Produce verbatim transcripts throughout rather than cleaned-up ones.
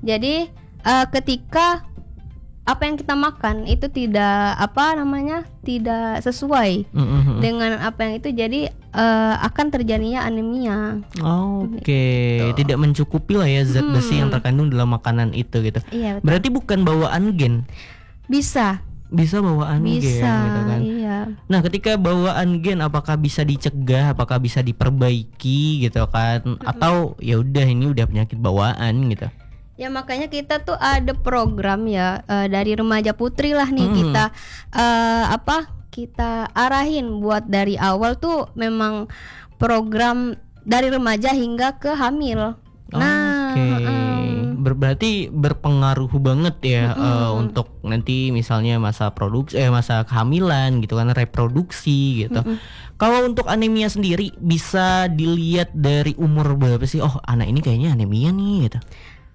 Jadi uh, ketika apa yang kita makan itu tidak apa namanya tidak sesuai mm-hmm. dengan apa yang itu, jadi uh, akan terjadinya anemia. Oke, okay. Gitu. Tidak mencukupi lah ya zat hmm. besi yang terkandung dalam makanan itu gitu. Iya, betul. Berarti bukan bawaan gen? Bisa. Bisa bawaan bisa, gen gitu kan. Iya. Nah, ketika bawaan gen apakah bisa dicegah, apakah bisa diperbaiki gitu kan? Mm-hmm. Atau ya udah ini udah penyakit bawaan gitu. Ya makanya kita tuh ada program ya uh, dari Remaja Putri lah nih hmm. kita uh, apa kita arahin buat dari awal tuh memang program dari remaja hingga ke hamil. Nah, okay. um, Ber- berarti berpengaruh banget ya mm-hmm. uh, untuk nanti misalnya masa produksi eh masa kehamilan gitu kan, reproduksi gitu. Mm-hmm. Kalau untuk anemia sendiri bisa dilihat dari umur berapa sih? Oh, anak ini kayaknya anemia nih gitu.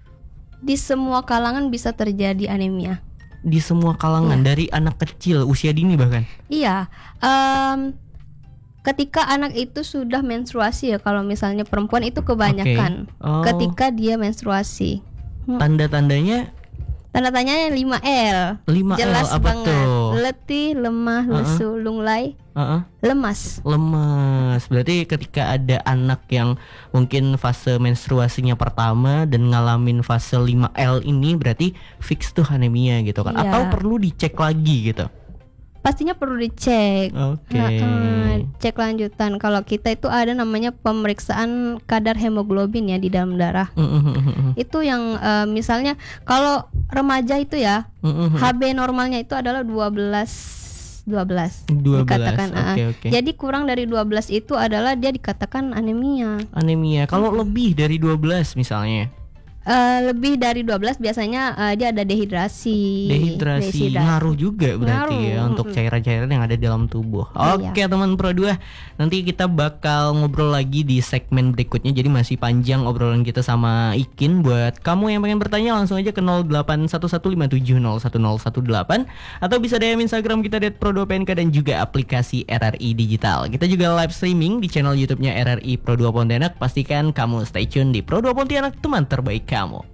Di semua kalangan bisa terjadi anemia. Di semua kalangan, ya. Dari anak kecil, usia dini bahkan. Iya, um, ketika anak itu sudah menstruasi ya, kalau misalnya perempuan itu kebanyakan okay. oh. ketika dia menstruasi. Tanda-tandanya? Tanda-tandanya lima L. lima L jelas apa banget. Tuh? Letih, lemah, uh-uh. lesu, lunglai, uh-uh. lemas. Lemas. Berarti ketika ada anak yang mungkin fase menstruasinya pertama dan ngalamin fase lima L ini, berarti fix tuh anemia gitu kan. Iya. Atau perlu dicek lagi gitu? Pastinya perlu dicek. Oke. Okay. Nah, cek lanjutan. Kalau kita itu ada namanya pemeriksaan kadar hemoglobin ya di dalam darah. Mm-hmm. Itu yang uh, misalnya kalau remaja itu ya, mm-hmm. H B normalnya itu adalah dua belas dua belas dikatakan. Okay, okay. Jadi kurang dari dua belas itu adalah dia dikatakan anemia. Anemia. Kalau mm-hmm. lebih dari dua belas misalnya? Uh, lebih dari dua belas biasanya uh, dia ada dehidrasi. Dehidrasi, ngaruh juga berarti ngaruh. Ya untuk cairan-cairan yang ada dalam tubuh. Oke, iya. Teman Pro dua, nanti kita bakal ngobrol lagi di segmen berikutnya. Jadi masih panjang obrolan kita sama Ikin. Buat kamu yang pengen bertanya langsung aja ke nol delapan satu satu lima tujuh nol satu nol satu delapan atau bisa D M Instagram kita at pro dua P N K dan juga aplikasi R R I Digital. Kita juga live streaming di channel YouTube-nya R R I Pro dua Pontianak. Pastikan kamu stay tune di Pro dua Pontianak, teman terbaik kamu.